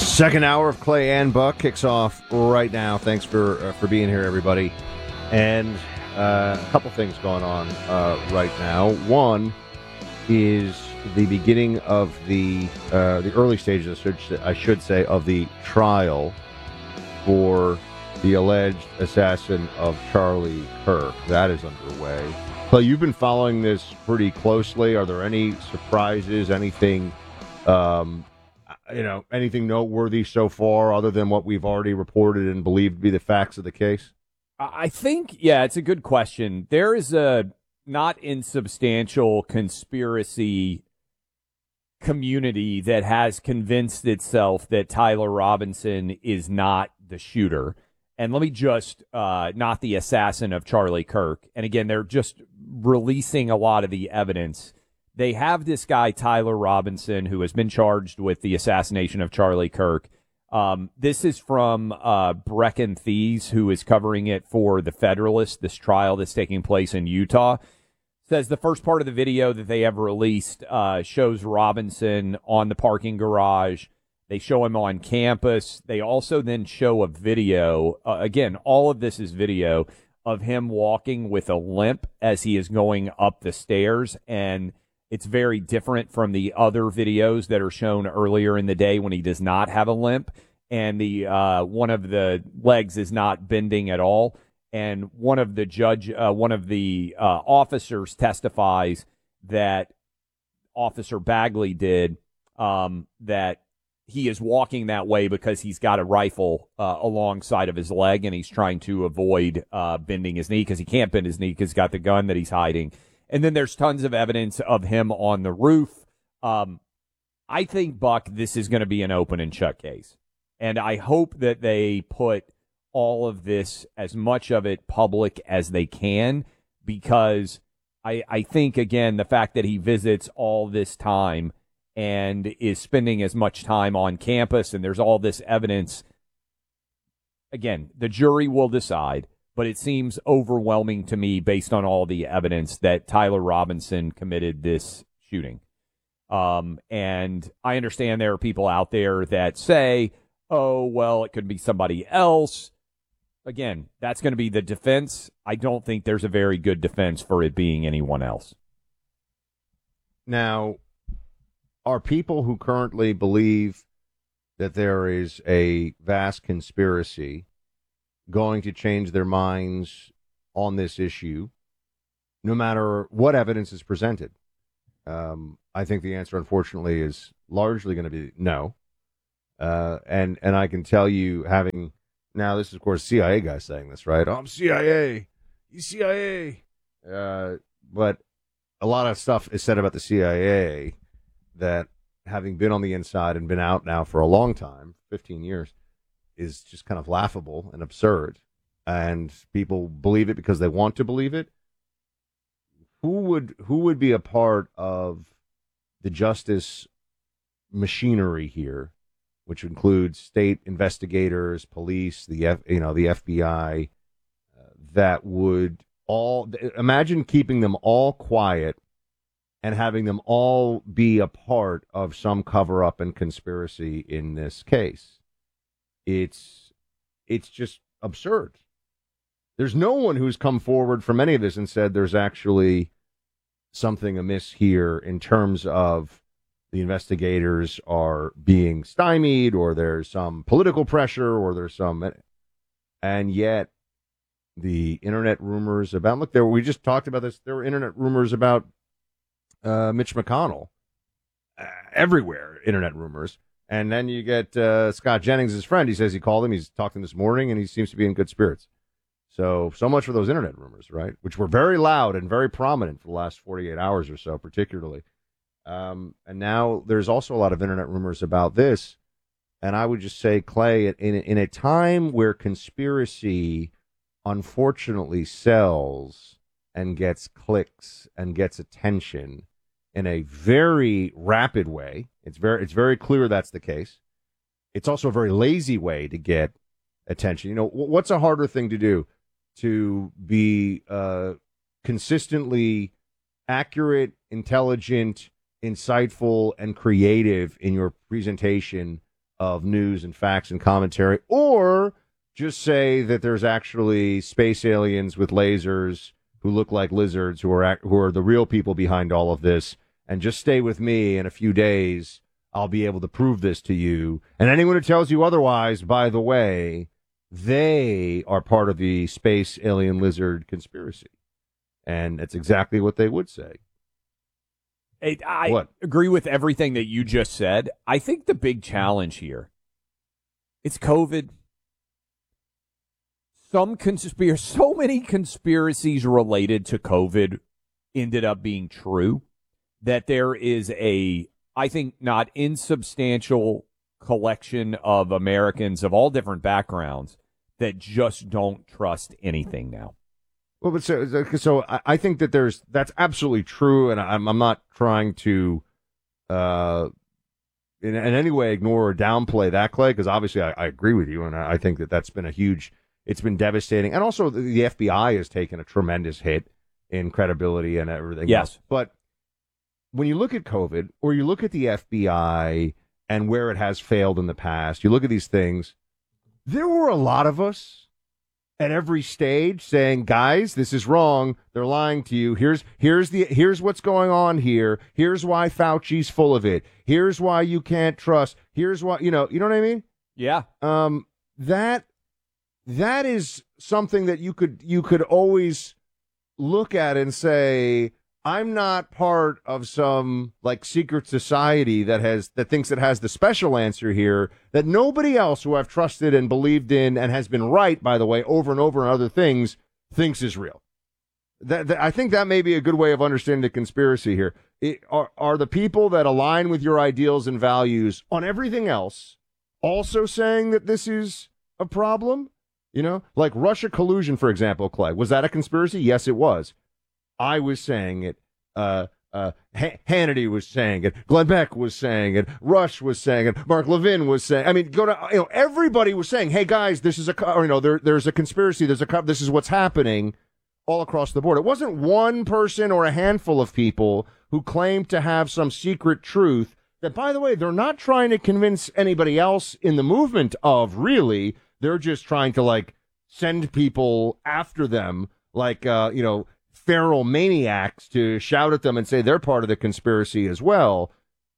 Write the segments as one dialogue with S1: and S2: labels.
S1: Second hour of Clay and Buck kicks off right now. Thanks for being here, everybody. And a couple things going on right now. One is the beginning of the early stages, I should say, of the trial for the alleged assassin of Charlie Kirk. That is underway. Clay, you've been following this pretty closely. Are there any surprises? Anything? Anything noteworthy so far other than what we've already reported and believed to be the facts of the case?
S2: I think, it's a good question. There is a not insubstantial conspiracy community that has convinced itself that Tyler Robinson is not the shooter. And let me just, not the assassin of Charlie Kirk. And again, they're just releasing a lot of the evidence. They have this guy, Tyler Robinson, who has been charged with the assassination of Charlie Kirk. This is from Brecken Thies, who is covering it for The Federalist, this trial that's taking place in Utah. Says the first part of the video that they have released shows Robinson on the parking garage. They show him on campus. They also then show a video. Again, all of this is video of him walking with a limp as he is going up the stairs, and it's very different from the other videos that are shown earlier in the day when he does not have a limp, and the one of the legs is not bending at all. And one of the officers testifies that Officer Bagley did that he is walking that way because he's got a rifle alongside of his leg, and he's trying to avoid bending his knee because he can't bend his knee because he's got the gun that he's hiding. And then there's tons of evidence of him on the roof. I think, Buck, this is going to be an open and shut case. And I hope that they put all of this, as much of it, public as they can, because I think, again, the fact that he visits all this time and is spending as much time on campus and there's all this evidence, again, the jury will decide. But it seems overwhelming to me, based on all the evidence, that Tyler Robinson committed this shooting. And I understand there are people out there that say, oh, well, it could be somebody else. Again, that's going to be the defense. I don't think there's a very good defense for it being anyone else.
S1: Now, are people who currently believe that there is a vast conspiracy going to change their minds on this issue, no matter what evidence is presented? I think the answer, unfortunately, is largely going to be no. And I can tell you, having now, this is, of course, CIA guy saying this, right? Oh, I'm CIA. You CIA. But a lot of stuff is said about the CIA that, having been on the inside and been out now for a long time, 15 years, is just kind of laughable and absurd, and people believe it because they want to believe it. Who would be a part of the justice machinery here, which includes state investigators, police, the FBI, that would all imagine keeping them all quiet and having them all be a part of some cover-up and conspiracy in this case? It's just absurd. There's no one who's come forward from any of this and said there's actually something amiss here in terms of the investigators are being stymied, or there's some political pressure, or there's some, and yet the internet rumors about, look, we just talked about this, there were internet rumors about Mitch McConnell, everywhere, internet rumors. And then you get Scott Jennings, his friend. He says he called him. He's talked to him this morning, and he seems to be in good spirits. So much for those internet rumors, right? Which were very loud and very prominent for the last 48 hours or so, particularly. And now there's also a lot of internet rumors about this. And I would just say, Clay, in a time where conspiracy unfortunately sells and gets clicks and gets attention in a very rapid way, it's very clear that's the case. It's also a very lazy way to get attention. You know, what's a harder thing to do? To be consistently accurate, intelligent, insightful, and creative in your presentation of news and facts and commentary, or just say that there's actually space aliens with lasers who look like lizards who are the real people behind all of this, and just stay with me. In a few days, I'll be able to prove this to you. And anyone who tells you otherwise, by the way, they are part of the space alien lizard conspiracy. And that's exactly what they would say.
S2: I agree with everything that you just said. I think the big challenge here, it's COVID. So many conspiracies related to COVID ended up being true that there is I think, not insubstantial collection of Americans of all different backgrounds that just don't trust anything now.
S1: Well, but so I think that that's absolutely true, and I'm not trying to in any way ignore or downplay that, Clay, because obviously I agree with you, and I think that's been it's been devastating, and also the FBI has taken a tremendous hit in credibility and everything.
S2: Yes,
S1: but when you look at COVID, or you look at the FBI and where it has failed in the past, you look at these things, there were a lot of us at every stage saying, guys, this is wrong. They're lying to you. Here's what's going on here. Here's why Fauci's full of it. Here's why you can't trust. Here's why, you know what I mean?
S2: Yeah.
S1: That is something that you could always look at and say, I'm not part of some like secret society that thinks it has the special answer here that nobody else who I've trusted and believed in and has been right, by the way, over and over on other things thinks is real. I think that may be a good way of understanding the conspiracy here. Are the people that align with your ideals and values on everything else also saying that this is a problem? Like Russia collusion, for example, Clay. Was that a conspiracy? Yes, it was. I was saying it. Hannity was saying it. Glenn Beck was saying it. Rush was saying it. Mark Levin was saying. I mean, everybody was saying, "Hey guys, this is there's a conspiracy. This is what's happening all across the board." It wasn't one person or a handful of people who claimed to have some secret truth that, by the way, they're not trying to convince anybody else in the movement of. Really, they're just trying to send people after them, feral maniacs, to shout at them and say they're part of the conspiracy as well.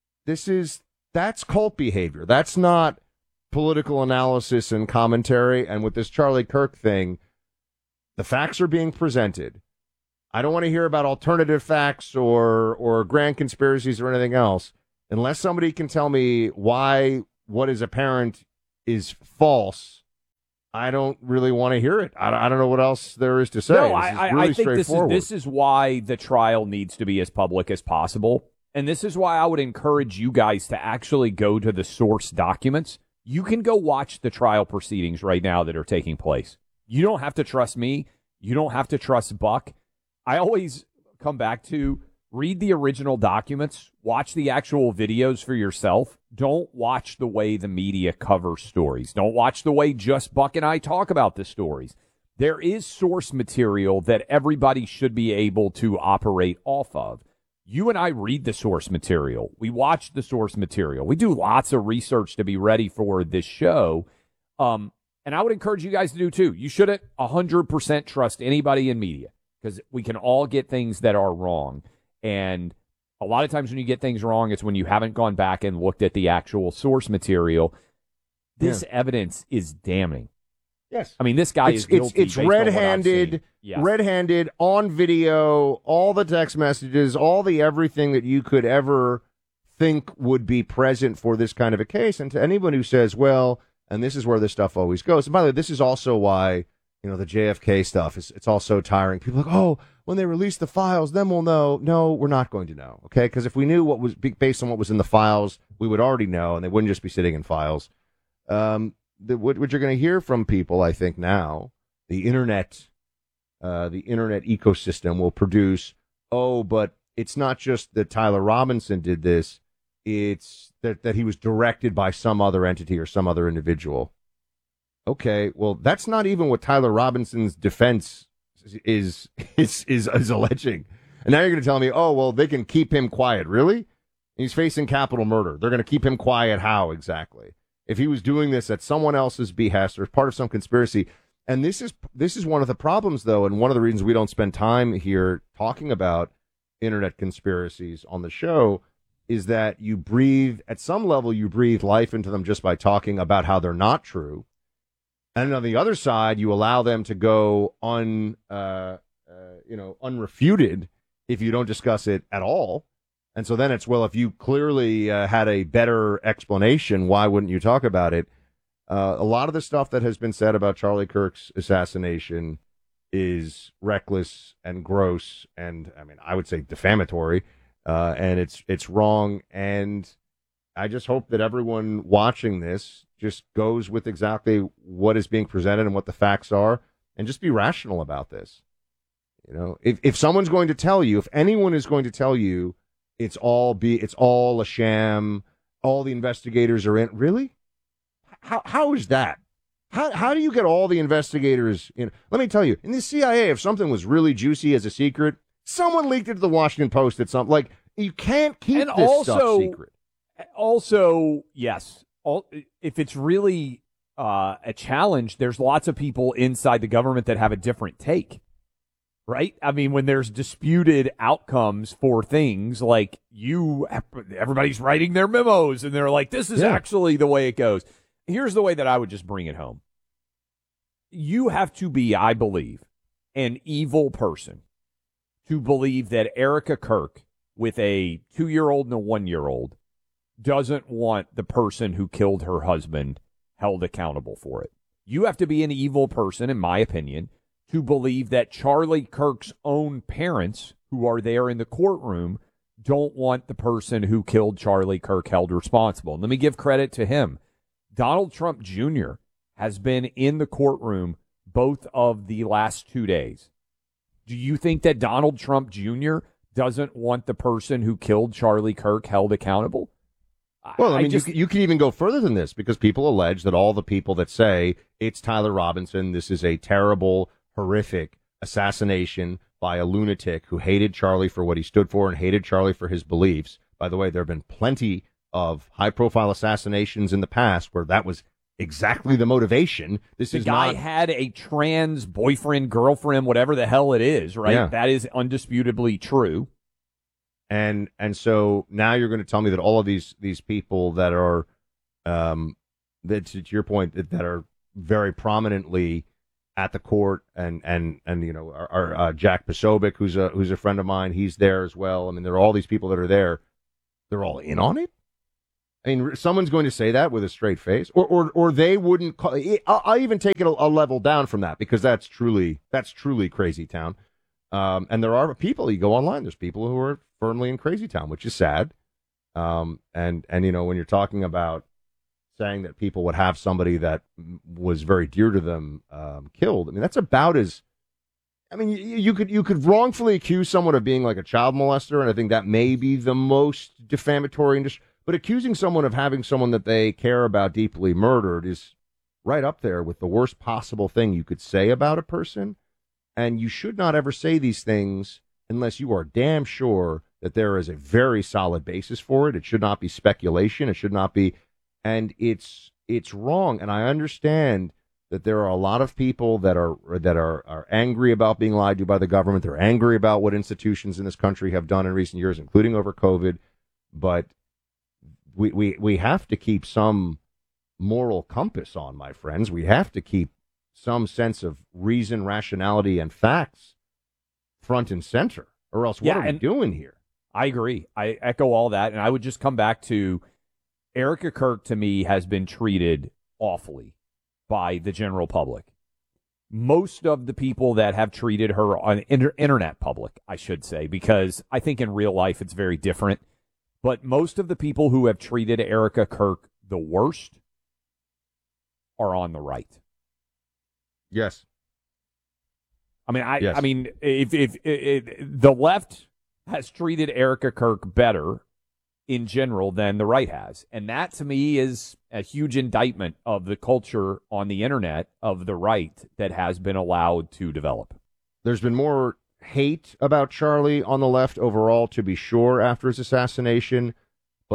S1: That's cult behavior. That's not political analysis and commentary. And with this Charlie Kirk thing, the facts are being presented. I don't want to hear about alternative facts or grand conspiracies or anything else unless somebody can tell me why what is apparent is false. I don't really want to hear it. I don't know what else there is to say.
S2: No, I think this is why the trial needs to be as public as possible. And this is why I would encourage you guys to actually go to the source documents. You can go watch the trial proceedings right now that are taking place. You don't have to trust me. You don't have to trust Buck. I always come back to read the original documents, watch the actual videos for yourself. Don't watch the way the media covers stories. Don't watch the way just Buck and I talk about the stories. There is source material that everybody should be able to operate off of. You and I read the source material. We watch the source material. We do lots of research to be ready for this show. And I would encourage you guys to do too. You shouldn't 100% trust anybody in media because we can all get things that are wrong. And a lot of times when you get things wrong, it's when you haven't gone back and looked at the actual source material. This evidence is damning.
S1: Yes.
S2: I mean, this guy is guilty.
S1: It's red-handed, red-handed, on video, all the text messages, all the everything that you could ever think would be present for this kind of a case. And to anyone who says, well, and this is where this stuff always goes. And by the way, this is also why, the JFK stuff, it's all so tiring. People are like, oh, when they release the files, then we'll know. No, we're not going to know, okay? Because if we knew what was based on what was in the files, we would already know, and they wouldn't just be sitting in files. What you're going to hear from people, I think now, the internet ecosystem will produce, but it's not just that Tyler Robinson did this, it's that he was directed by some other entity or some other individual. Okay, well, that's not even what Tyler Robinson's defense is alleging. And now you're going to tell me, oh, well, they can keep him quiet. Really? He's facing capital murder. They're going to keep him quiet. How exactly? if he was doing this at someone else's behest or part of some conspiracy. And this is one of the problems, though, and one of the reasons we don't spend time here talking about internet conspiracies on the show is that you breathe, at some level, you breathe life into them just by talking about how they're not true. And on the other side, you allow them to go unrefuted if you don't discuss it at all. And so then it's, well, if you clearly had a better explanation, why wouldn't you talk about it? A lot of the stuff that has been said about Charlie Kirk's assassination is reckless and gross and, I mean, I would say defamatory, and it's wrong. And I just hope that everyone watching this just goes with exactly what is being presented and what the facts are, and just be rational about this. You know, if someone's going to tell you, if anyone is going to tell you it's all a sham, all the investigators are in, really? How is that? How do you get all the investigators in? Let me tell you, in the CIA, if something was really juicy as a secret, someone leaked it to the Washington Post at something. Like, you can't keep this stuff secret.
S2: Also, yes, if it's really a challenge, there's lots of people inside the government that have a different take, right? I mean, when there's disputed outcomes for things, like everybody's writing their memos, and they're like, this is actually the way it goes. Here's the way that I would just bring it home. You have to be, I believe, an evil person to believe that Erica Kirk, with a 2-year-old and a 1-year-old, doesn't want the person who killed her husband held accountable for it. You have to be an evil person, in my opinion, to believe that Charlie Kirk's own parents, who are there in the courtroom, don't want the person who killed Charlie Kirk held responsible. And let me give credit to him. Donald Trump Jr. has been in the courtroom both of the last 2 days. Do you think that Donald Trump Jr. doesn't want the person who killed Charlie Kirk held accountable?
S1: Well, I mean, you can even go further than this, because people allege that all the people that say it's Tyler Robinson, this is a terrible, horrific assassination by a lunatic who hated Charlie for what he stood for and hated Charlie for his beliefs. By the way, there have been plenty of high-profile assassinations in the past where that was exactly the motivation.
S2: The guy had a trans boyfriend, girlfriend, whatever the hell it is, right? Yeah. That is undisputably true.
S1: And so now you're going to tell me that all of these people that are, that, to your point, that are very prominently at the court, and you know, are Jack Posobiec, who's a friend of mine, he's there as well. I mean, there are all these people that are there. They're all in on it. I mean, someone's going to say that with a straight face, or they wouldn't call it. I'll even take it a level down from that, because that's truly crazy town. And there are people, you go online, there's people who are firmly in crazy town, which is sad. And you know, when you're talking about saying that people would have somebody that was very dear to them killed, I mean, that's about as, I mean, you could wrongfully accuse someone of being like a child molester, and I think that may be the most defamatory. But accusing someone of having someone that they care about deeply murdered is right up there with the worst possible thing you could say about a person. And you should not ever say these things unless you are damn sure that there is a very solid basis for it. It should not be speculation. It should not be, and it's wrong. And I understand that there are a lot of people that are angry about being lied to by the government. They're angry about what institutions in this country have done in recent years, including over COVID. But we have to keep some moral compass on, my friends. We have to keep some sense of reason, rationality, and facts front and center, or else what are we doing here?
S2: I agree. I echo all that, and I would just come back to Erica Kirk, to me, has been treated awfully by the general public. Most of the people that have treated her on internet public, I should say, because I think in real life it's very different. But most of the people who have treated Erica Kirk the worst are on the right.
S1: Yes.
S2: I mean, if the left has treated Erica Kirk better in general than the right has, and that to me is a huge indictment of the culture on the internet of the right that has been allowed to develop.
S1: There's been more hate about Charlie on the left overall, to be sure, after his assassination, but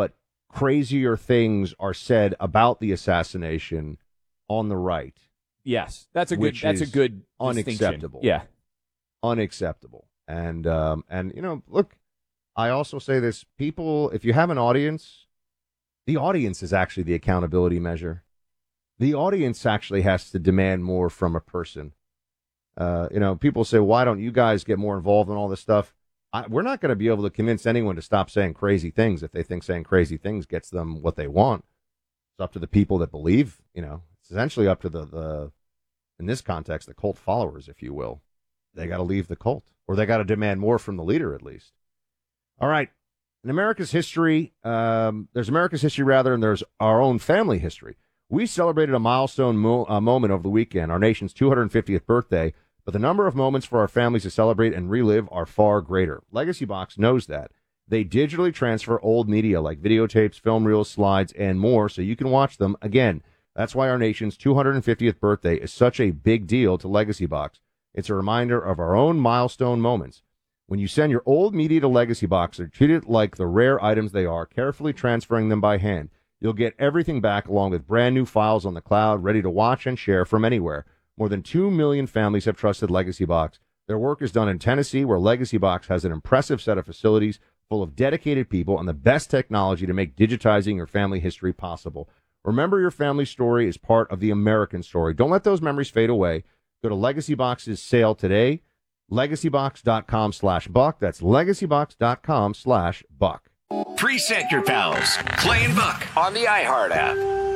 S1: crazier things are said about the assassination on the right.
S2: Yes, that's a good
S1: unacceptable.
S2: Yeah,
S1: unacceptable. And look, I also say this: people, if you have an audience, the audience is actually the accountability measure. The audience actually has to demand more from a person. People say, why don't you guys get more involved in all this stuff? We're not going to be able to convince anyone to stop saying crazy things if they think saying crazy things gets them what they want. It's up to the people that believe, it's essentially up to the in this context, the cult followers, if you will. They got to leave the cult, or they got to demand more from the leader at least. All right. In America's history, there's America's history, and there's our own family history. We celebrated a milestone moment over the weekend, our nation's 250th birthday, but the number of moments for our families to celebrate and relive are far greater. Legacy Box knows that. They digitally transfer old media like videotapes, film reels, slides, and more so you can watch them again. That's why our nation's 250th birthday is such a big deal to Legacy Box. It's a reminder of our own milestone moments. When you send your old media to Legacy Box, they're treated like the rare items they are, carefully transferring them by hand. You'll get everything back along with brand new files on the cloud, ready to watch and share from anywhere. More than 2 million families have trusted Legacy Box. Their work is done in Tennessee, where Legacy Box has an impressive set of facilities full of dedicated people and the best technology to make digitizing your family history possible. Remember, your family story is part of the American story. Don't let those memories fade away. Go to Legacy Box's sale today, legacybox.com/buck. That's legacybox.com/buck.
S3: Preset your pals. Playing Buck on the iHeart app.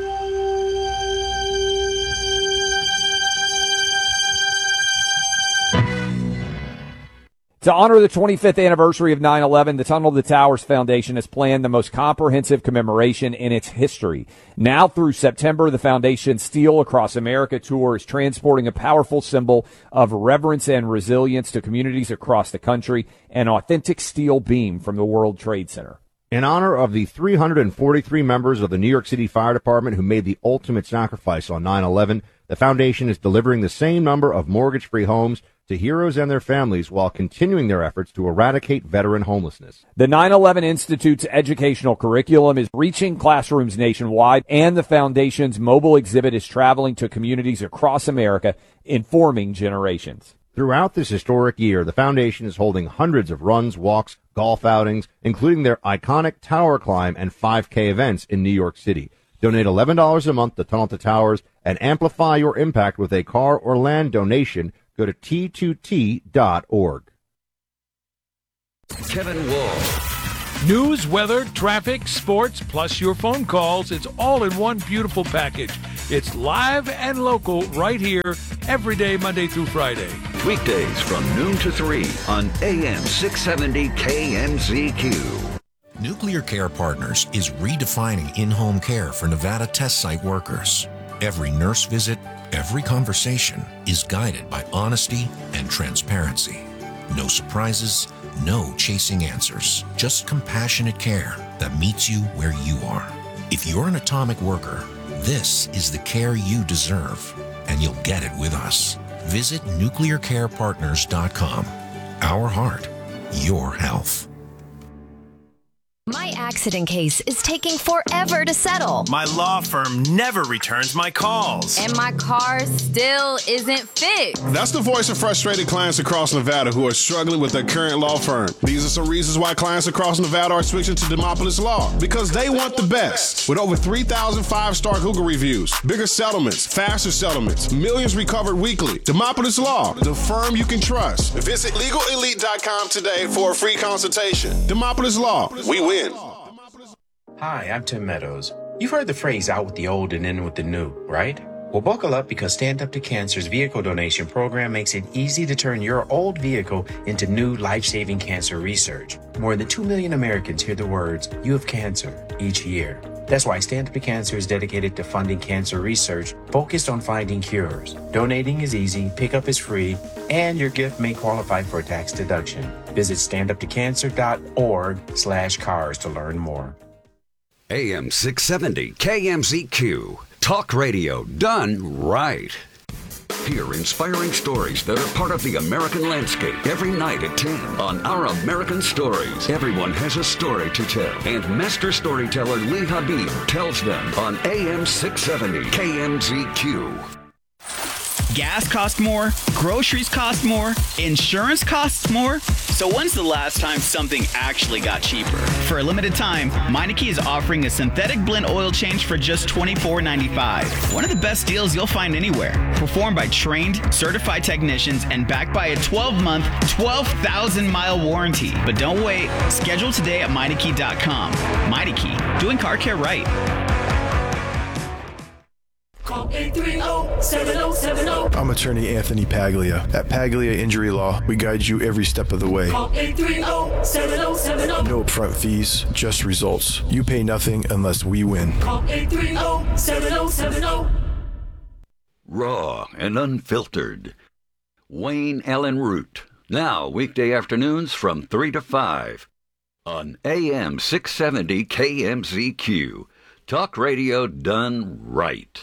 S2: To honor the 25th anniversary of 9/11, the Tunnel to Towers Foundation has planned the most comprehensive commemoration in its history. Now through September, the foundation's Steel Across America tour is transporting a powerful symbol of reverence and resilience to communities across the country, an authentic steel beam from the World Trade Center.
S1: In honor of the 343 members of the New York City Fire Department who made the ultimate sacrifice on 9/11, the foundation is delivering the same number of mortgage-free homes to heroes and their families while continuing their efforts to eradicate veteran homelessness.
S2: The 9/11 Institute's educational curriculum is reaching classrooms nationwide, and the foundation's mobile exhibit is traveling to communities across America, informing generations.
S1: Throughout this historic year, the foundation is holding hundreds of runs, walks, golf outings, including their iconic Tower Climb and 5K events in New York City. Donate $11 a month to Tunnel to Towers and amplify your impact with a car or land donation. Go to T2T.org.
S3: Kevin Wall.
S4: News, weather, traffic, sports, plus your phone calls. It's all in one beautiful package. It's live and local right here every day, Monday through Friday.
S3: Weekdays from noon to 3 on AM 670 KMZQ.
S5: Nuclear Care Partners is redefining in-home care for Nevada test site workers. Every nurse visit, every conversation is guided by honesty and transparency. No surprises, no chasing answers, just compassionate care that meets you where you are. If you're an atomic worker, this is the care you deserve, and you'll get it with us. Visit nuclearcarepartners.com. Our heart, your health.
S6: My accident case is taking forever to settle.
S7: My law firm never returns my calls.
S8: And my car still isn't fixed.
S9: That's the voice of frustrated clients across Nevada who are struggling with their current law firm. These are some reasons why clients across Nevada are switching to Demopolis Law. Because they want the best. With over 3,000 five-star Google reviews, bigger settlements, faster settlements, millions recovered weekly. Demopolis Law, the firm you can trust. Visit LegalElite.com today for a free consultation. Demopolis Law, we win.
S10: Hi, I'm Tim Meadows. You've heard the phrase out with the old and in with the new, right? Well, buckle up because Stand Up to Cancer's vehicle donation program makes it easy to turn your old vehicle into new life-saving cancer research. More than 2 million Americans hear the words, "You have cancer," each year. That's why Stand Up to Cancer is dedicated to funding cancer research focused on finding cures. Donating is easy, pickup is free, and your gift may qualify for a tax deduction. Visit standuptocancer.org/cars to learn more.
S3: AM 670 KMZQ. Talk radio done right. Hear inspiring stories that are part of the American landscape every night at 10 on Our American Stories. Everyone has a story to tell, and master storyteller Lee Habib tells them on AM 670 KMZQ.
S11: Gas costs more, groceries cost more, insurance costs more. So when's the last time something actually got cheaper? For a limited time, Meineke is offering a synthetic blend oil change for just $24.95. One of the best deals you'll find anywhere. Performed by trained, certified technicians and backed by a 12-month, 12,000-mile warranty. But don't wait. Schedule today at Meineke.com. Meineke, doing car care right.
S12: Call 830-7070.
S13: I'm attorney Anthony Paglia. At Paglia Injury Law, we guide you every step of the way.
S12: Call 830-7070.
S13: No upfront fees, just results. You pay nothing unless we win.
S12: Call 830-7070.
S3: Raw and unfiltered. Wayne Allen Root. Now, weekday afternoons from 3 to 5 on AM 670 KMZQ. Talk radio done right.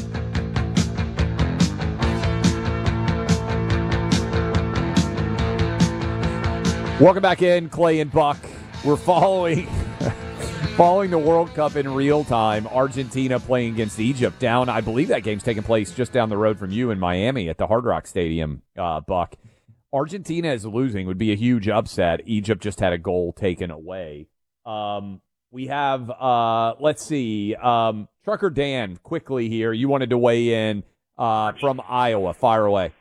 S2: Welcome back in, Clay and Buck. We're following the World Cup in real time. Argentina playing against Egypt down. I believe that game's taking place just down the road from you in Miami at the Hard Rock Stadium, Buck. Argentina is losing. Would be a huge upset. Egypt just had a goal taken away. We have, let's see, Trucker Dan, quickly here. You wanted to weigh in from Iowa. Fire away.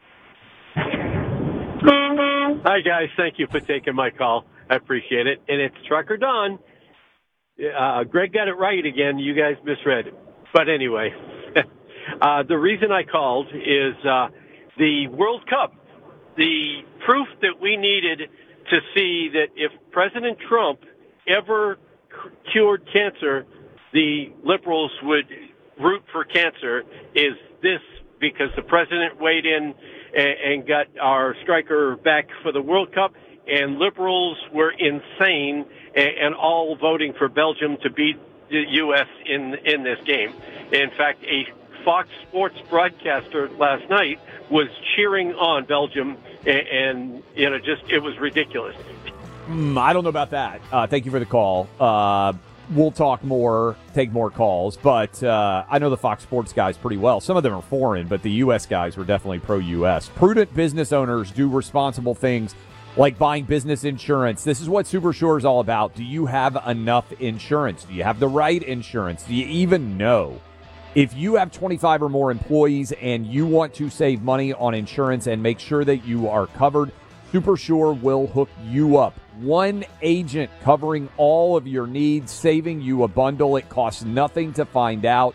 S14: Hi, guys. Thank you for taking my call. I appreciate it. And it's Trucker Don. Greg got it right again. You guys misread it. But anyway, the reason I called is the World Cup. The proof that we needed to see that if President Trump ever cured cancer, the liberals would root for cancer is this, because the president weighed in and got our striker back for the World Cup, and liberals were insane and all voting for Belgium to beat the U.S. in this game. In fact, a Fox Sports broadcaster last night was cheering on Belgium, and it was ridiculous.
S2: I don't know about that. Thank you for the call. We'll talk more, take more calls, but I know the Fox Sports guys pretty well. Some of them are foreign, but the U.S. guys were definitely pro-U.S. Prudent business owners do responsible things like buying business insurance. This is what Super Sure is all about. Do you have enough insurance? Do you have the right insurance? Do you even know? If you have 25 or more employees and you want to save money on insurance and make sure that you are covered, Super Sure will hook you up. One agent covering all of your needs, saving you a bundle. It costs nothing to find out.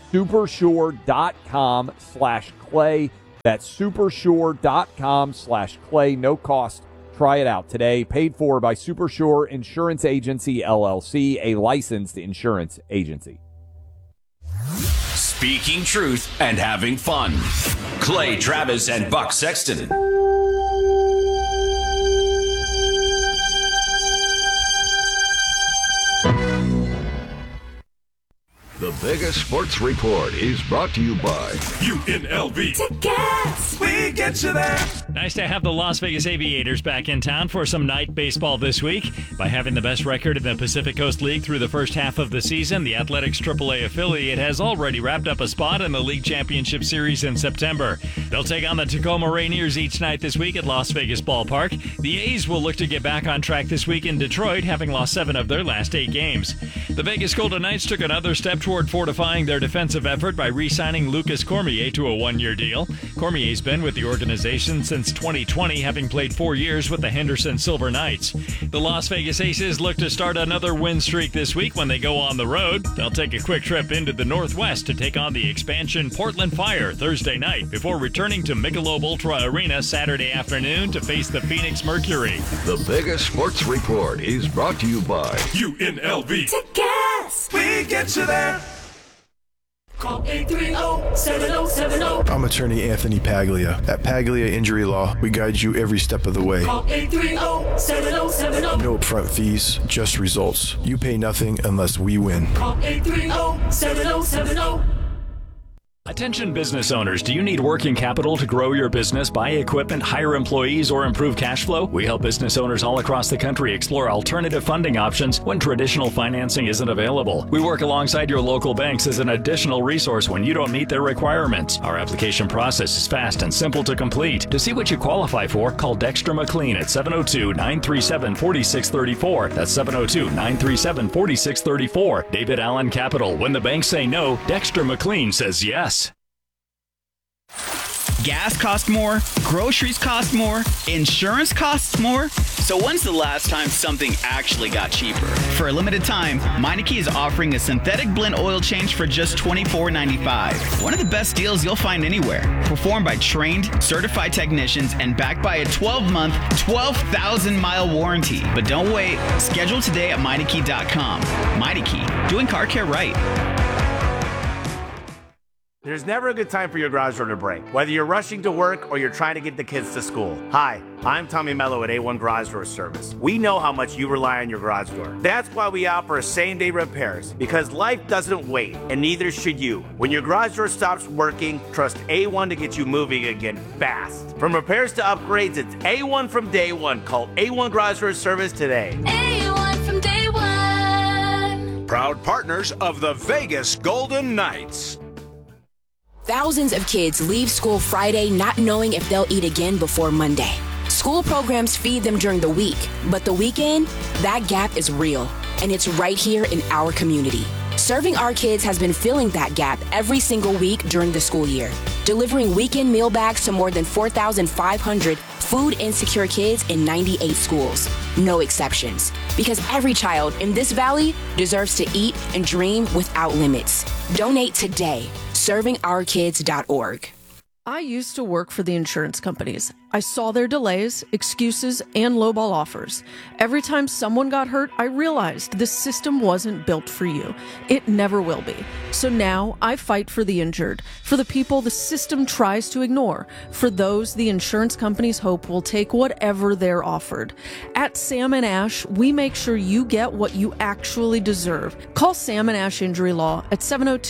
S2: Supersure.com/Clay. That's supersure.com/Clay. No cost. Try it out today. Paid for by Super Sure Insurance Agency, LLC, a licensed insurance agency.
S15: Speaking truth and having fun. Clay Travis and Buck Sexton.
S3: The biggest sports report is brought to you by
S16: UNLV. Tickets! We get you there.
S17: Nice to have the Las Vegas Aviators back in town for some night baseball this week. By having the best record in the Pacific Coast League through the first half of the season, the Athletics AAA affiliate has already wrapped up a spot in the League Championship Series in September. They'll take on the Tacoma Rainiers each night this week at Las Vegas Ballpark. The A's will look to get back on track this week in Detroit, having lost 7 of their last 8 games. The Vegas Golden Knights took another step toward fortifying their defensive effort by re-signing Lucas Cormier to a 1-year deal. Cormier's been with the organization since 2020, having played 4 years with the Henderson Silver Knights. The Las Vegas Aces look to start another win streak this week when they go on the road. They'll take a quick trip into the Northwest to take on the expansion Portland Fire Thursday night before returning to Michelob Ultra Arena Saturday afternoon to face the Phoenix Mercury.
S3: The biggest sports report is brought to you by
S16: UNLV. Tickets! We get you there. Call 830-7070.
S13: I'm attorney Anthony Paglia. At Paglia Injury Law, we guide you every step of the way.
S12: Call 830-7070.
S13: No upfront fees, just results. You pay nothing unless we win.
S12: Call 830-7070.
S17: Attention business owners, do you need working capital to grow your business, buy equipment, hire employees, or improve cash flow? We help business owners all across the country explore alternative funding options when traditional financing isn't available. We work alongside your local banks as an additional resource when you don't meet their requirements. Our application process is fast and simple to complete. To see what you qualify for, call Dexter McLean at 702-937-4634. That's 702-937-4634. David Allen Capital. When the banks say no, Dexter McLean says yes.
S11: Gas costs more, groceries cost more, insurance costs more. So when's the last time something actually got cheaper? For a limited time, Meineke is offering a synthetic blend oil change for just $24.95. One of the best deals you'll find anywhere. Performed by trained, certified technicians and backed by a 12-month, 12,000-mile warranty. But don't wait. Schedule today at Meineke.com. Meineke, doing car care right.
S18: There's never a good time for your garage door to break, whether you're rushing to work or you're trying to get the kids to school. Hi, I'm Tommy Mello at A1 Garage Door Service. We know how much you rely on your garage door. That's why we offer same-day repairs, because life doesn't wait, and neither should you. When your garage door stops working, trust A1 to get you moving again fast. From repairs to upgrades, it's A1 from day one. Call A1 Garage Door Service today.
S12: A1 from day one.
S19: Proud partners of the Vegas Golden Knights.
S20: Thousands of kids leave school Friday not knowing if they'll eat again before Monday. School programs feed them during the week, but the weekend, that gap is real, and it's right here in our community. Serving Our Kids has been filling that gap every single week during the school year, delivering weekend meal bags to more than 4,500 food insecure kids in 98 schools. No exceptions, because every child in this valley deserves to eat and dream without limits. Donate today. ServingOurKids.org.
S21: I used to work for the insurance companies. I saw their delays, excuses, and lowball offers. Every time someone got hurt, I realized this system wasn't built for you. It never will be. So now I fight for the injured, for the people the system tries to ignore, for those the insurance companies hope will take whatever they're offered. At Sam & Ash, we make sure you get what you actually deserve. Call Sam & Ash Injury Law at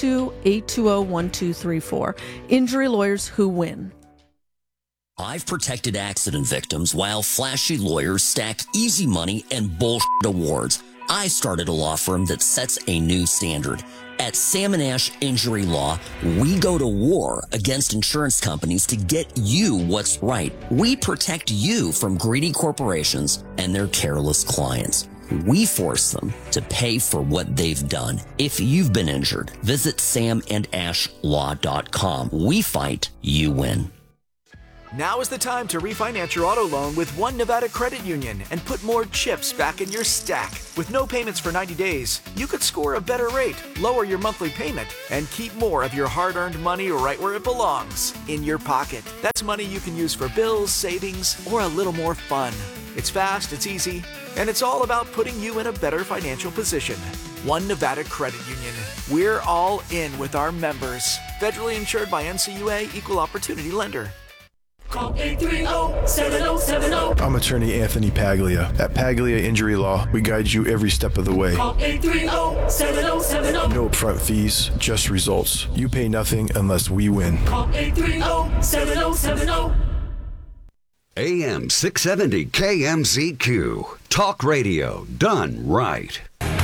S21: 702-820-1234. Injury lawyers who win.
S22: I've protected accident victims while flashy lawyers stacked easy money and bullshit awards. I started a law firm that sets a new standard. At Sam & Ash Injury Law, we go to war against insurance companies to get you what's right. We protect you from greedy corporations and their careless clients. We force them to pay for what they've done. If you've been injured, visit samandashlaw.com. We fight, you win.
S23: Now is the time to refinance your auto loan with One Nevada Credit Union and put more chips back in your stack. With no payments for 90 days, you could score a better rate, lower your monthly payment, and keep more of your hard-earned money right where it belongs, in your pocket. That's money you can use for bills, savings, or a little more fun. It's fast, it's easy, and it's all about putting you in a better financial position. One Nevada Credit Union. We're all in with our members. Federally insured by NCUA, Equal Opportunity Lender.
S12: Call 830-7070.
S13: I'm attorney Anthony Paglia. At Paglia Injury Law, we guide you every step of the way.
S12: Call 830-7070.
S13: No upfront fees, just results. You pay nothing unless we win.
S12: Call 830-7070.
S3: AM 670 KMZQ. Talk radio done right.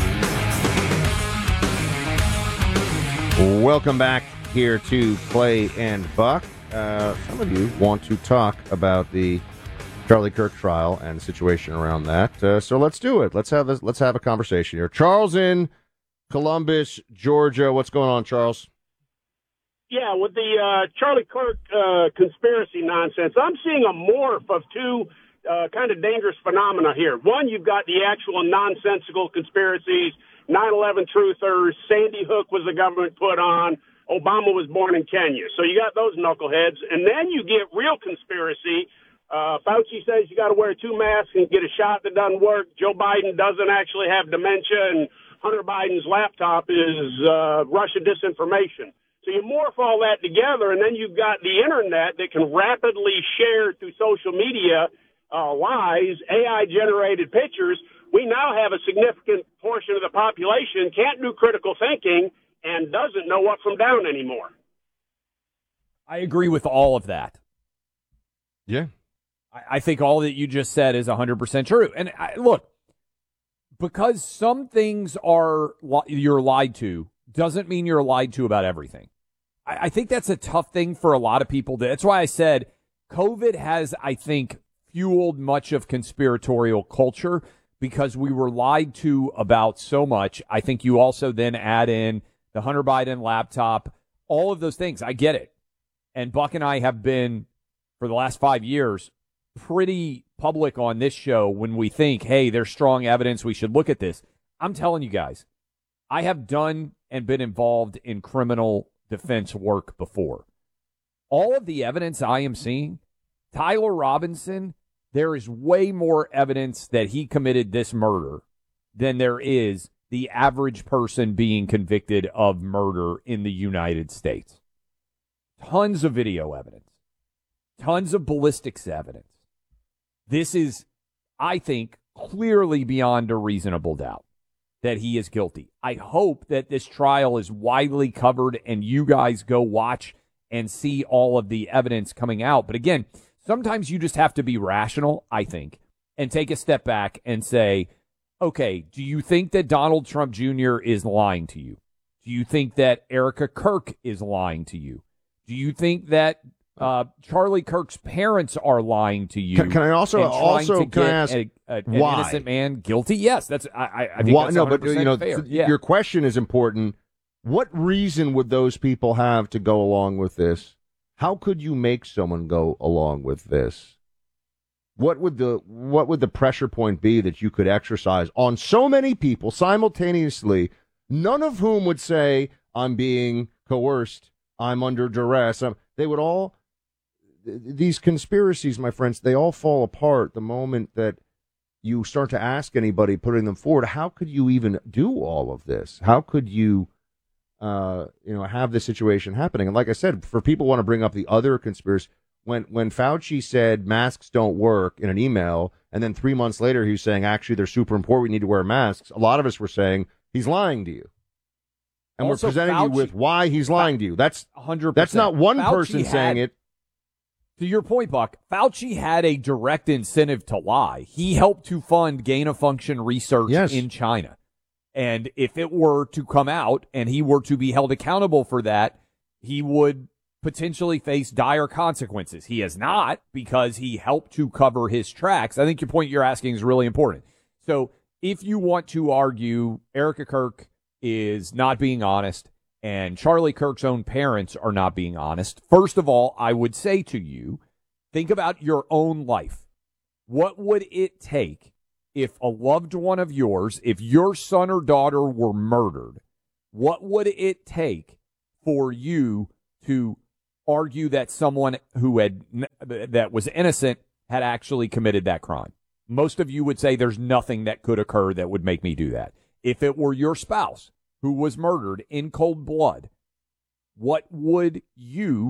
S1: Welcome back here to Clay and Buck. Some of you want to talk about the Charlie Kirk trial and the situation around that. So let's do it. Let's have a conversation here. Charles in Columbus, Georgia. What's going on, Charles?
S24: Yeah, with the Charlie Kirk conspiracy nonsense, I'm seeing a morph of two kind of dangerous phenomena here. One, you've got the actual nonsensical conspiracies, 9/11 truthers, Sandy Hook was the government put on, Obama was born in Kenya. So you got those knuckleheads. And then you get real conspiracy. Fauci says you got to wear 2 masks and get a shot that doesn't work. Joe Biden doesn't actually have dementia, and Hunter Biden's laptop is Russia disinformation. So you morph all that together, and then you've got the internet that can rapidly share through social media lies, AI-generated pictures. We now have a significant portion of the population can't do critical thinking and doesn't know up from down anymore.
S2: I agree with all of that.
S1: Yeah.
S2: I think all that you just said is 100% true. And look, because some things you're lied to doesn't mean you're lied to about everything. I think that's a tough thing for a lot of people. That's why I said COVID has, I think, fueled much of conspiratorial culture because we were lied to about so much. I think you also then add in the Hunter Biden laptop, all of those things. I get it. And Buck and I have been, for the last 5 years, pretty public on this show when we think, hey, there's strong evidence, we should look at this. I'm telling you guys, I have done and been involved in criminal defense work before. All of the evidence I am seeing, Tyler Robinson, there is way more evidence that he committed this murder than there is the average person being convicted of murder in the United States. Tons of video evidence. Tons of ballistics evidence. This is, I think, clearly beyond a reasonable doubt that he is guilty. I hope that this trial is widely covered and you guys go watch and see all of the evidence coming out. But again, sometimes you just have to be rational, I think, and take a step back and say, okay, do you think that Donald Trump Jr. is lying to you? Do you think that Erica Kirk is lying to you? Do you think that Charlie Kirk's parents are lying to you?
S1: Can I also
S2: can I
S1: ask
S2: an
S1: why?
S2: innocent man guilty? Yes, that's I think that's 100% fair. Yeah.
S1: Your question is important. What reason would those people have to go along with this? How could you make someone go along with this? What would the pressure point be that you could exercise on so many people simultaneously, none of whom would say, I'm being coerced, I'm under duress? They would all, these conspiracies, my friends, they all fall apart the moment that you start to ask anybody putting them forward, how could you even do all of this? How could you, have this situation happening? And like I said, for people who want to bring up the other conspiracy, when Fauci said masks don't work in an email, and then 3 months later he was saying, actually, they're super important, we need to wear masks, a lot of us were saying, he's lying to you. And
S2: Also,
S1: we're presenting
S2: Fauci,
S1: you with why he's lying to you. That's
S2: 100%.
S1: That's not one
S2: Fauci
S1: person saying it.
S2: To your point, Buck, Fauci had a direct incentive to lie. He helped to fund gain-of-function research in China. And if it were to come out and he were to be held accountable for that, he would potentially face dire consequences. He has not, because he helped to cover his tracks. I think your point you're asking is really important. So if you want to argue Erica Kirk is not being honest and Charlie Kirk's own parents are not being honest, first of all, I would say to you, think about your own life. What would it take if a loved one of yours, if your son or daughter were murdered, what would it take for you to argue that someone that was innocent had actually committed that crime? Most of you would say there's nothing that could occur that would make me do that. If it were your spouse who was murdered in cold blood, what would you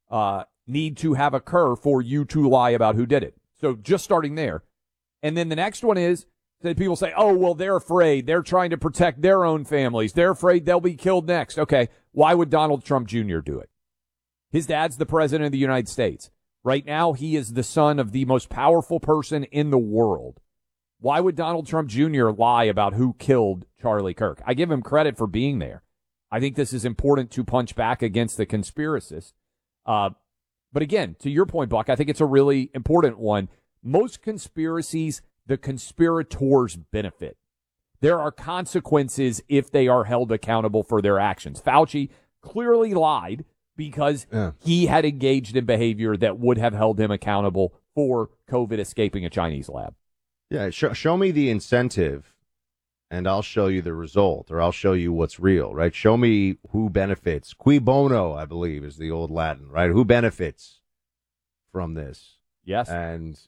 S2: need to have occur for you to lie about who did it? So just starting there. And then the next one is that people say, oh, well, they're afraid. They're trying to protect their own families. They're afraid they'll be killed next. Okay, why would Donald Trump Jr. do it? His dad's the president of the United States. Right now, he is the son of the most powerful person in the world. Why would Donald Trump Jr. lie about who killed Charlie Kirk? I give him credit for being there. I think this is important to punch back against the conspiracists. But again, to your point, Buck, I think it's a really important one. Most conspiracies, the conspirators benefit. There are consequences if they are held accountable for their actions. Fauci clearly lied because he had engaged in behavior that would have held him accountable for COVID escaping a Chinese lab.
S1: Yeah, show me the incentive, and I'll show you the result, or I'll show you what's real, right? Show me who benefits. Cui bono, I believe, is the old Latin, right? Who benefits from this?
S2: Yes.
S1: And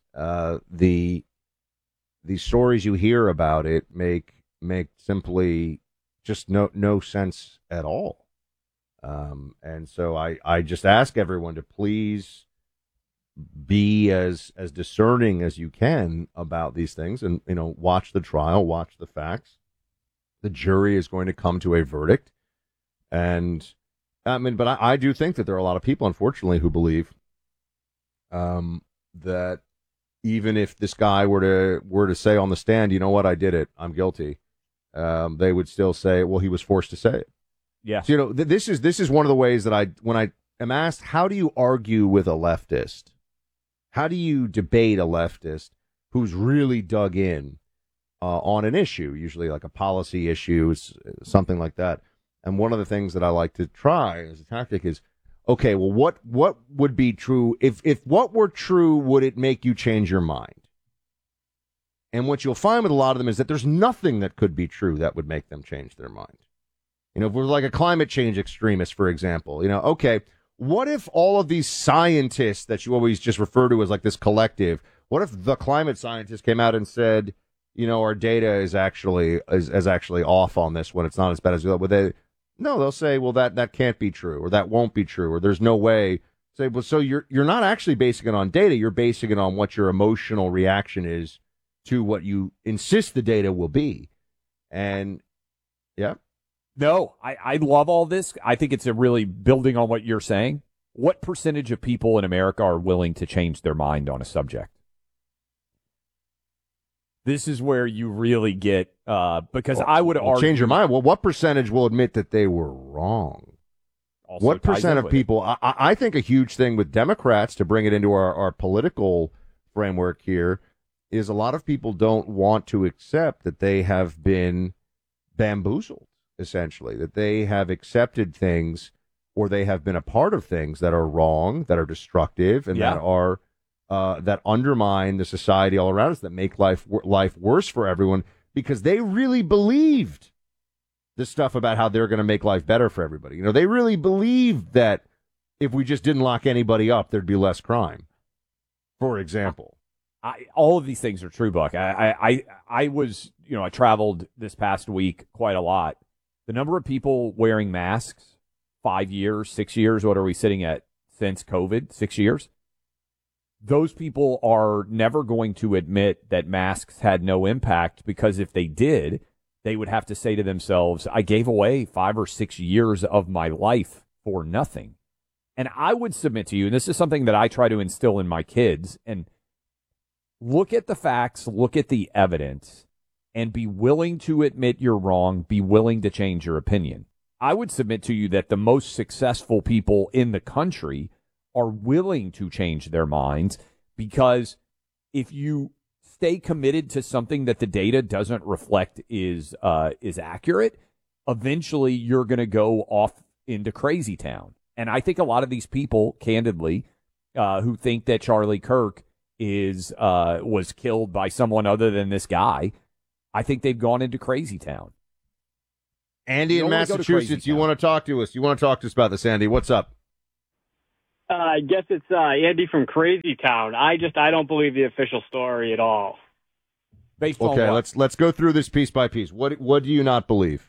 S1: the stories you hear about it make simply just no sense at all. And so I just ask everyone to please be as discerning as you can about these things, and watch the trial, watch the facts. The jury is going to come to a verdict, and I mean, but I do think that there are a lot of people, unfortunately, who believe that even if this guy were to say on the stand, you know what, I did it, I'm guilty, they would still say, well, he was forced to say it.
S2: Yeah.
S1: So, you know, this is one of the ways that when I am asked, how do you argue with a leftist? How do you debate a leftist who's really dug in on an issue, usually like a policy issue, something like that? And one of the things that I like to try as a tactic is, okay, well, what would be true? If what were true, would it make you change your mind? And what you'll find with a lot of them is that there's nothing that could be true that would make them change their mind. You know, if we're like a climate change extremist, for example, you know, okay, what if all of these scientists that you always just refer to as like this collective, what if the climate scientists came out and said, you know, our data is actually off on this one, it's not as bad as we thought? No, they'll say, well, that can't be true, or that won't be true, or there's no way. Say, well, so you're not actually basing it on data, you're basing it on what your emotional reaction is to what you insist the data will be. And yeah.
S2: No, I love all this. I think it's a really building on what you're saying. What percentage of people in America are willing to change their mind on a subject? This is where you really get, because I would argue.
S1: Change your mind. Well, what percentage will admit that they were wrong?
S2: Also
S1: what percent of people? I think a huge thing with Democrats, to bring it into our political framework here, is a lot of people don't want to accept that they have been bamboozled, essentially, that they have accepted things or they have been a part of things that are wrong, that are destructive, and that are that undermine the society all around us, that make life worse for everyone, because they really believed the stuff about how they're going to make life better for everybody. You know, they really believed that if we just didn't lock anybody up, there'd be less crime, for example.
S2: All of these things are true, Buck. I was, you know, I traveled this past week quite a lot. The number of people wearing masks, 5 years, 6 years, what are we sitting at since COVID? 6 years? Those people are never going to admit that masks had no impact, because if they did, they would have to say to themselves, I gave away 5 or 6 years of my life for nothing. And I would submit to you, and this is something that I try to instill in my kids, and look at the facts, look at the evidence, and be willing to admit you're wrong, be willing to change your opinion. I would submit to you that the most successful people in the country are willing to change their minds, because if you stay committed to something that the data doesn't reflect is accurate, eventually you're going to go off into crazy town. And I think a lot of these people, candidly, who think that Charlie Kirk was killed by someone other than this guy, I think they've gone into crazy town.
S1: Andy in Massachusetts, you want to talk to us? You want to talk to us about this, Andy? What's up?
S4: I guess it's Andy from Crazy Town. I don't believe the official story at all.
S1: Okay, let's go through this piece by piece. What do you not believe?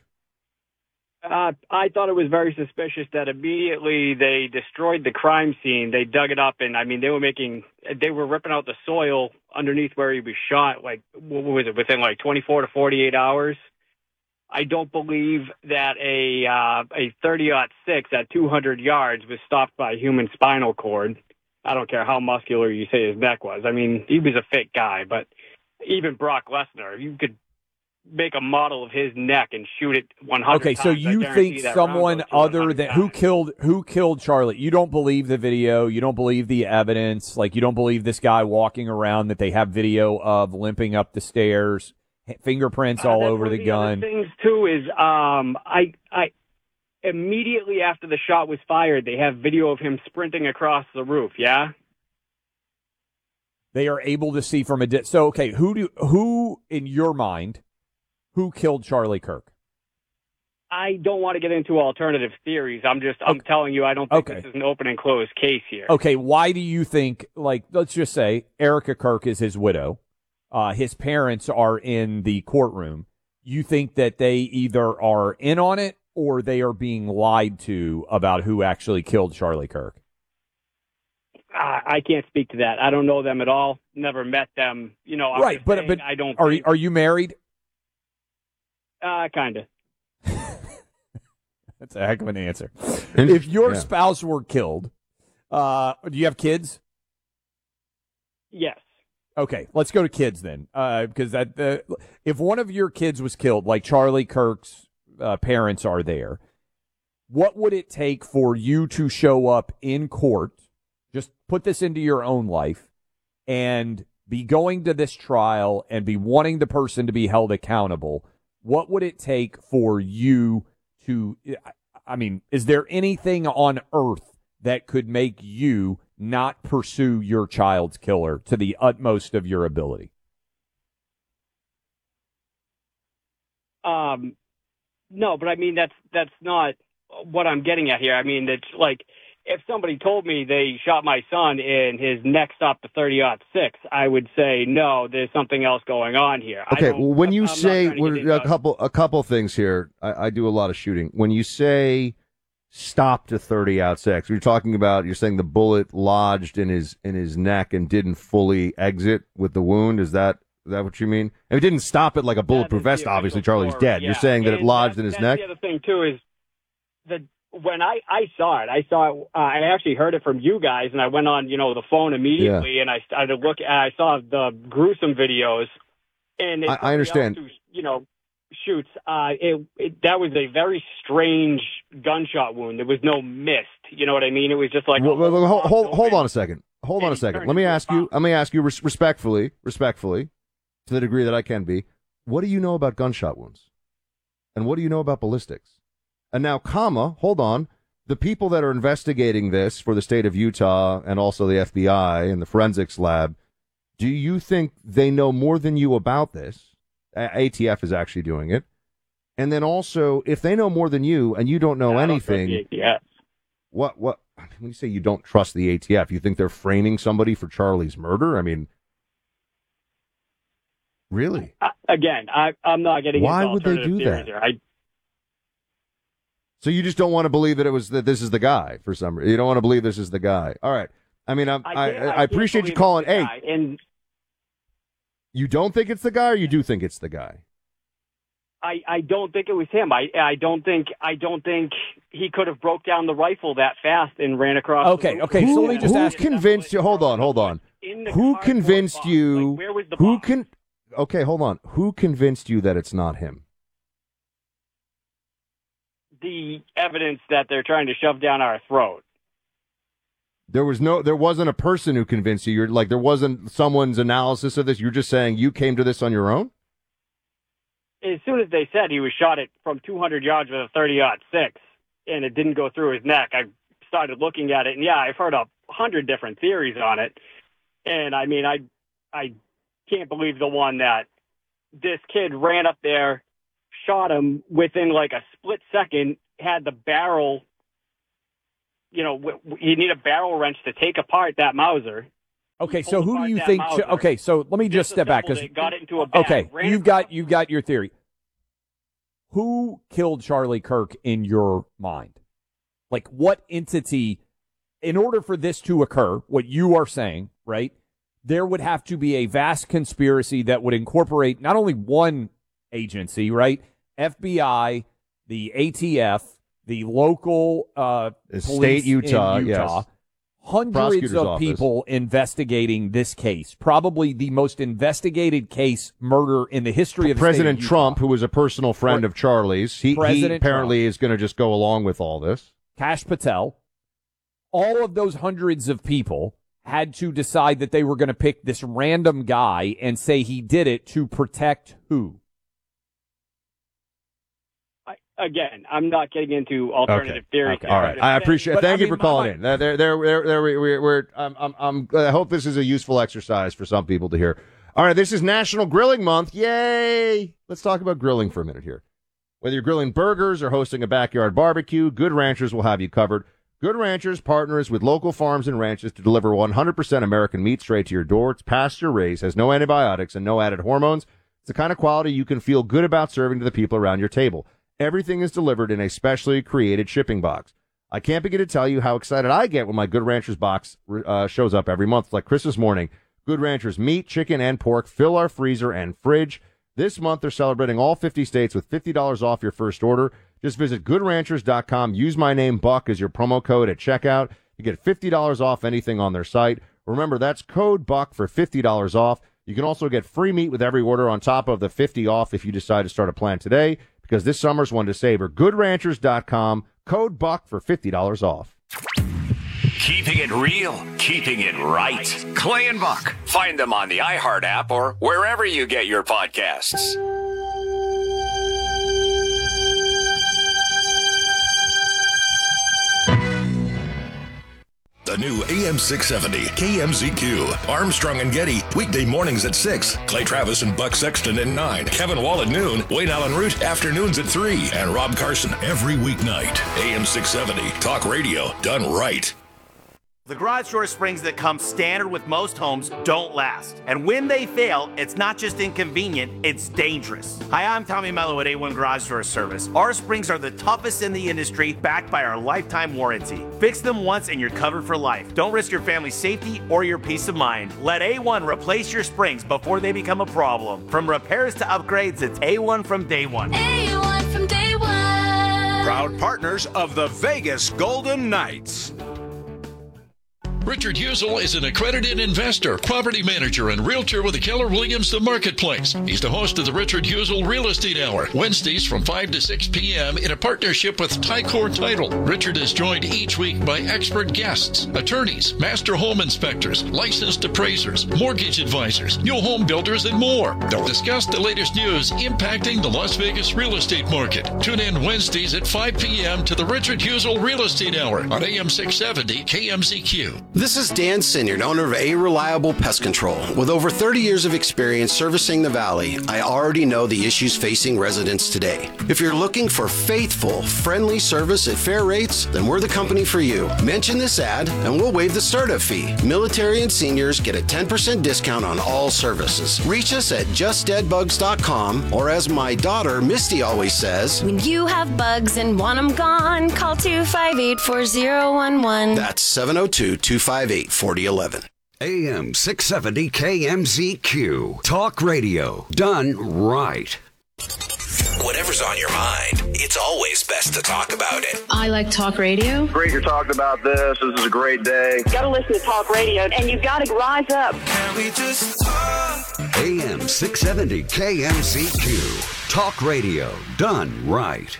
S4: I thought it was very suspicious that immediately they destroyed the crime scene. They dug it up, and I mean, they were ripping out the soil underneath where he was shot. Like, what was it, within like 24 to 48 hours? I don't believe that a 30-06 at 200 yards was stopped by a human spinal cord. I don't care how muscular you say his neck was. I mean, he was a fit guy, but even Brock Lesnar, you could make a model of his neck and shoot it 100
S2: Okay,
S4: times.
S2: so you think someone other than who killed Charlie? You don't believe the video, you don't believe the evidence, like you don't believe this guy walking around that they have video of limping up the stairs, fingerprints all over the gun.
S4: The things too is I immediately after the shot was fired, they have video of him sprinting across the roof. Yeah.
S2: They are able to see from a so okay. Who in your mind, who killed Charlie Kirk?
S4: I don't want to get into alternative theories. I'm telling you, I don't think this is an open and closed case here.
S2: Okay, why do you think? Like, let's just say Erica Kirk is his widow. His parents are in the courtroom. You think that they either are in on it or they are being lied to about who actually killed Charlie Kirk?
S4: I can't speak to that. I don't know them at all. Never met them. You know,
S2: right? But
S4: I don't.
S2: Are you married?
S4: Kind of.
S2: That's a heck of an answer. If your spouse were killed, do you have kids?
S4: Yes.
S2: Okay, let's go to kids then, because if one of your kids was killed, like Charlie Kirk's parents are there, what would it take for you to show up in court, just put this into your own life, and be going to this trial and be wanting the person to be held accountable? What would it take for you to, I mean, is there anything on earth that could make you not pursue your child's killer to the utmost of your ability?
S4: No, but I mean, that's not what I'm getting at here. I mean, it's like, if somebody told me they shot my son and his neck stopped to 30-06, I would say, no, there's something else going on here.
S1: Okay, well, when you say a couple things here, I do a lot of shooting. When you say stop to 30-06, you're talking about, you're saying the bullet lodged in his neck and didn't fully exit with the wound. Is that what you mean? If it didn't stop it like a bulletproof vest, obviously Charlie's dead.
S4: Yeah.
S1: You're saying that it lodged in his neck?
S4: The other thing too is when I saw it, I actually heard it from you guys, and I went on, the phone immediately, and I started looking. I saw the gruesome videos, and
S1: I understand.
S4: Who, shoots. That was a very strange gunshot wound. There was no mist. You know what I mean? It was just like.
S1: Hold on a second. Hold on a second. Let me ask you respectfully, to the degree that I can be. What do you know about gunshot wounds? And what do you know about ballistics? And now, hold on. The people that are investigating this for the state of Utah and also the FBI and the forensics lab, do you think they know more than you about this? ATF is actually doing it. And then also, if they know more than you and you don't know anything,
S4: don't trust the ATF.
S1: What, when you say you don't trust the ATF, you think they're framing somebody for Charlie's murder? I mean, really?
S4: Again, I'm not getting
S1: Why
S4: into
S1: would they do that?
S4: Here.
S1: So you just don't want to believe that this is the guy for some reason. You don't want to believe this is the guy. All right. I mean, I appreciate you calling. Hey, you don't think it's the guy, or you do think it's the guy?
S4: I don't think it was him. I don't think he could have broke down the rifle that fast and ran across.
S2: Okay. So let me just ask.
S1: Who convinced you? Hold on. Who convinced you?
S4: Where was the bomb?
S1: Okay, hold on. Who convinced you that it's not him?
S4: The evidence that they're trying to shove down our throat.
S1: There wasn't a person who convinced you. There wasn't someone's analysis of this. You're just saying you came to this on your own?
S4: As soon as they said he was shot at from 200 yards with a 30-06 and it didn't go through his neck, I started looking at it, and I've heard 100 different theories on it. And I mean, I can't believe the one that this kid ran up there, shot him within like a split second, had the barrel, you need a barrel wrench to take apart that Mauser.
S2: Okay, so who do you think? Okay, so let me just step back because
S4: got it into a bag.
S2: Okay, you've got your theory. Who killed Charlie Kirk in your mind? Like, what entity? In order for this to occur, what you are saying, right? There would have to be a vast conspiracy that would incorporate not only one agency, right? FBI, the ATF, the local police
S1: state Utah,
S2: in Utah.
S1: Yes.
S2: Hundreds of people investigating this case. Probably the most investigated case murder in the history of the
S1: President
S2: state of
S1: Trump, who was a personal friend of Charlie's, he apparently is going to just go along with all this.
S2: Kash Patel. All of those hundreds of people had to decide that they were going to pick this random guy and say he did it to protect who?
S4: Again, I'm not getting into alternative theories.
S1: Okay. All right, I appreciate it. Thank you for calling in. I hope this is a useful exercise for some people to hear. All right, this is National Grilling Month. Yay! Let's talk about grilling for a minute here. Whether you're grilling burgers or hosting a backyard barbecue, Good Ranchers will have you covered. Good Ranchers partners with local farms and ranches to deliver 100% American meat straight to your door. It's pasture-raised, has no antibiotics and no added hormones. It's the kind of quality you can feel good about serving to the people around your table. Everything is delivered in a specially created shipping box. I can't begin to tell you how excited I get when my Good Ranchers box shows up every month. Like Christmas morning, Good Ranchers meat, chicken, and pork fill our freezer and fridge. This month, they're celebrating all 50 states with $50 off your first order. Just visit GoodRanchers.com. Use my name, Buck, as your promo code at checkout. You get $50 off anything on their site. Remember, that's code BUCK for $50 off. You can also get free meat with every order on top of the $50 off if you decide to start a plan today, because this summer's one to savor. GoodRanchers.com, code BUCK for $50 off.
S15: Keeping it real, keeping it right. Clay and Buck. Find them on the iHeart app or wherever you get your podcasts.
S5: The new AM 670 KMZQ. Armstrong and Getty, weekday mornings at 6. Clay Travis and Buck Sexton at 9. Kevin Wall at noon. Wayne Allen Root, afternoons at 3. And Rob Carson every weeknight. AM 670, talk radio done right.
S18: The garage door springs that come standard with most homes don't last. And when they fail, it's not just inconvenient, it's dangerous. Hi, I'm Tommy Mello at A1 Garage Door Service. Our springs are the toughest in the industry, backed by our lifetime warranty. Fix them once and you're covered for life. Don't risk your family's safety or your peace of mind. Let A1 replace your springs before they become a problem. From repairs to upgrades, it's A1 from day one.
S12: A1 from day one.
S19: Proud partners of the Vegas Golden Knights.
S6: Richard Husel is an accredited investor, property manager, and realtor with the Keller Williams The Marketplace. He's the host of the Richard Husel Real Estate Hour, Wednesdays from 5 to 6 p.m. in a partnership with Tycor Title. Richard is joined each week by expert guests, attorneys, master home inspectors, licensed appraisers, mortgage advisors, new home builders, and more. They'll discuss the latest news impacting the Las Vegas real estate market. Tune in Wednesdays at 5 p.m. to the Richard Husel Real Estate Hour on AM 670 KMZQ.
S7: This is Dan Sinyard, owner of A Reliable Pest Control. With over 30 years of experience servicing the Valley, I already know the issues facing residents today. If you're looking for faithful, friendly service at fair rates, then we're the company for you. Mention this ad and we'll waive the startup fee. Military and seniors get a 10% discount on all services. Reach us at justdeadbugs.com, or as my daughter Misty always says,
S8: when you have bugs and want them gone, call 258-4011.
S7: That's 702-258-4011.
S3: AM 670 KMZQ. Talk radio done right.
S25: Whatever's on your mind, it's always best to talk about it.
S26: I like talk radio.
S27: Great you're talking about this. This is a great day.
S28: You gotta listen to talk radio, and you gotta rise up.
S25: Can we just talk?
S3: AM 670 KMZQ. Talk radio done right.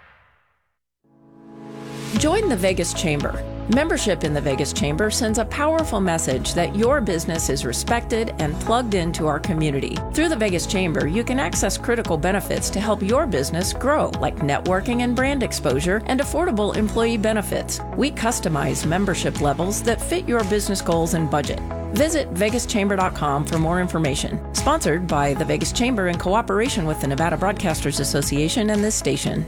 S29: Join the Vegas Chamber. Membership in the Vegas Chamber sends a powerful message that your business is respected and plugged into our community. Through the Vegas Chamber, you can access critical benefits to help your business grow, like networking and brand exposure and affordable employee benefits. We customize membership levels that fit your business goals and budget. Visit vegaschamber.com for more information. Sponsored by the Vegas Chamber in cooperation with the Nevada Broadcasters Association and this station.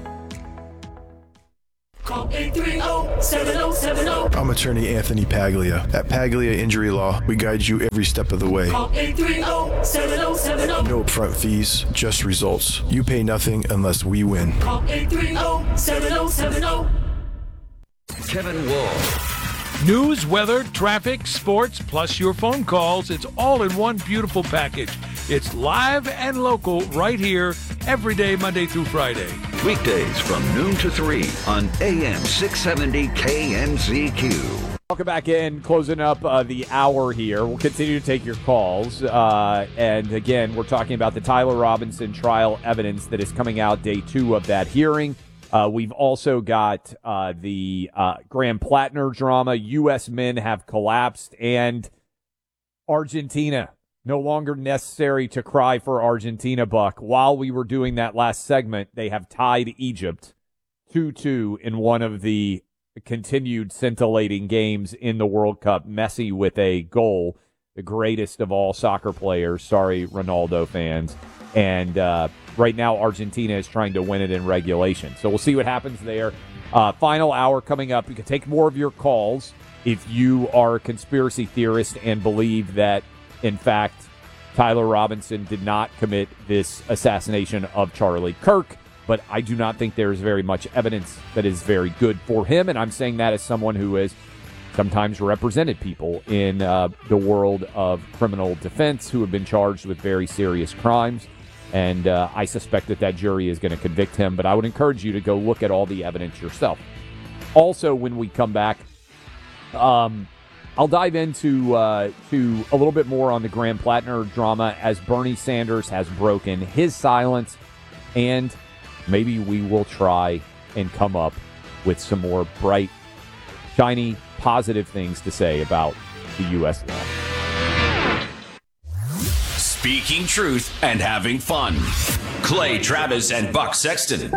S12: Call 830-7070.
S13: I'm attorney Anthony Paglia. At Paglia Injury Law, we guide you every step of the way.
S12: Call 830-7070.
S13: No upfront fees, just results. You pay nothing unless we win.
S12: Call 830-7070.
S3: Kevin Wall.
S30: News, weather, traffic, sports, plus your phone calls. It's all in one beautiful package. It's live and local right here every day, Monday through Friday.
S3: Weekdays from noon to 3 on AM 670 KMZQ.
S2: Welcome back in, closing up the hour here. We'll continue to take your calls. And again, we're talking about the Tyler Robinson trial evidence that is coming out, day 2 of that hearing. We've also got the Graham Plattner drama. U.S. men have collapsed, and Argentina. No longer necessary to cry for Argentina, Buck. While we were doing that last segment, they have tied Egypt 2-2 in one of the continued scintillating games in the World Cup. Messi with a goal, the greatest of all soccer players. Sorry, Ronaldo fans. And right now, Argentina is trying to win it in regulation. So we'll see what happens there. Final hour coming up. You can take more of your calls if you are a conspiracy theorist and believe that, in fact, Tyler Robinson did not commit this assassination of Charlie Kirk, but I do not think there is very much evidence that is very good for him, and I'm saying that as someone who has sometimes represented people in the world of criminal defense who have been charged with very serious crimes. And I suspect that jury is going to convict him, but I would encourage you to go look at all the evidence yourself. Also, when we come back, I'll dive into to a little bit more on the Graham Plattner drama as Bernie Sanders has broken his silence, and maybe we will try and come up with some more bright, shiny, positive things to say about the U.S. law.
S15: Speaking truth and having fun. Clay Travis and Buck Sexton.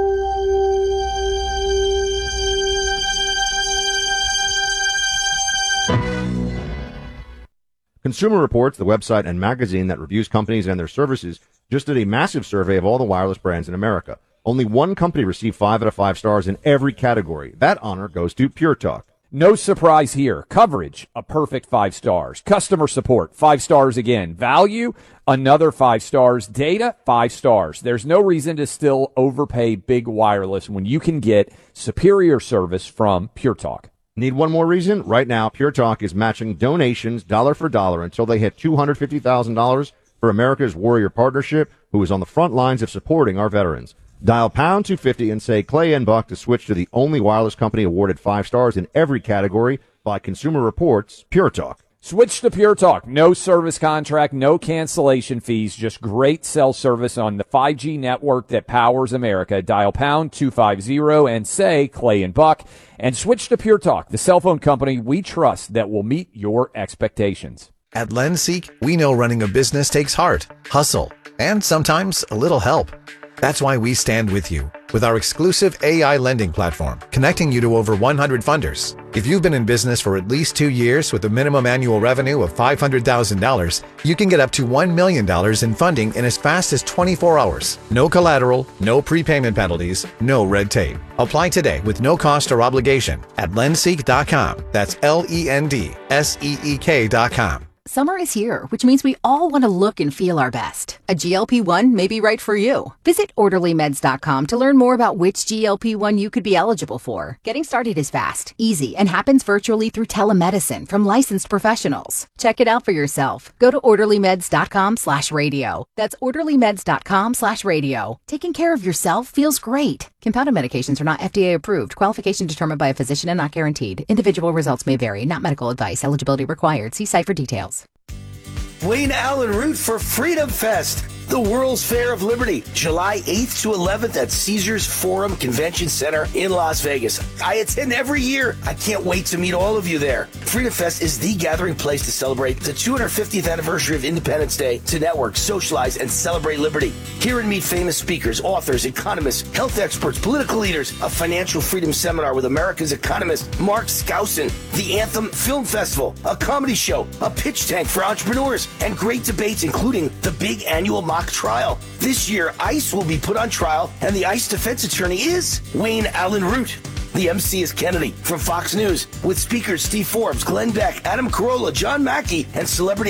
S1: Consumer Reports, the website and magazine that reviews companies and their services, just did a massive survey of all the wireless brands in America. Only one company received 5 out of 5 stars in every category. That honor goes to Pure Talk.
S2: No surprise here. Coverage, a perfect 5 stars. Customer support, 5 stars again. Value, another 5 stars. Data, 5 stars. There's no reason to still overpay big wireless when you can get superior service from Pure Talk.
S1: Need one more reason? Right now, Pure Talk is matching donations dollar for dollar until they hit $250,000 for America's Warrior Partnership, who is on the front lines of supporting our veterans. Dial pound 250 and say Clay and Buck to switch to the only wireless company awarded 5 stars in every category by Consumer Reports, Pure Talk.
S2: Switch to Pure Talk. No service contract, no cancellation fees, just great cell service on the 5G network that powers America. Dial pound 250 and say Clay and Buck, and switch to Pure Talk, the cell phone company we trust that will meet your expectations.
S9: At LendSeek, we know running a business takes heart, hustle, and sometimes a little help. That's why we stand with you with our exclusive AI lending platform, connecting you to over 100 funders. If you've been in business for at least 2 years with a minimum annual revenue of $500,000, you can get up to $1 million in funding in as fast as 24 hours. No collateral, no prepayment penalties, no red tape. Apply today with no cost or obligation at lendseek.com. That's LENDSEEK.com.
S10: Summer is here, which means we all want to look and feel our best. A GLP-1 may be right for you. Visit orderlymeds.com to learn more about which GLP-1 you could be eligible for. Getting started is fast, easy, and happens virtually through telemedicine from licensed professionals. Check it out for yourself. Go to orderlymeds.com/radio. That's orderlymeds.com/radio. Taking care of yourself feels great. Compounded medications are not FDA approved. Qualification determined by a physician and not guaranteed. Individual results may vary. Not medical advice. Eligibility required. See site for details.
S11: Wayne Allen Root for Freedom Fest, the World's Fair of Liberty, July 8th to 11th at Caesars Forum Convention Center in Las Vegas. I attend every year. I can't wait to meet all of you there. Freedom Fest is the gathering place to celebrate the 250th anniversary of Independence Day, to network, socialize, and celebrate liberty. Hear and meet famous speakers, authors, economists, health experts, political leaders, a financial freedom seminar with America's economist, Mark Skousen, the Anthem Film Festival, a comedy show, a pitch tank for entrepreneurs, and great debates, including the big annual mock trial. This year, ICE will be put on trial, and the ICE defense attorney is Wayne Allen Root. The MC is Kennedy from Fox News, with speakers Steve Forbes, Glenn Beck, Adam Carolla, John Mackey, and celebrity